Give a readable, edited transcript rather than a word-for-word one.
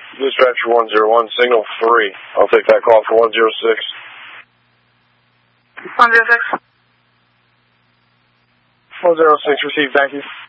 Dispatcher 101, signal 3. I'll take that call for 106. 106. 106, received, thank you.